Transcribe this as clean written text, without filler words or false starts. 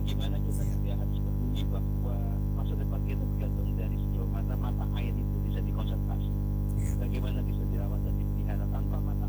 gimana kita Iya. juga harus peduli bahwa masa depan kita tergantung dari sejauh mana mata air itu bisa dikonservasi. Iya. Bagaimana bisa dirawat dan dipelihara. Tanpa mata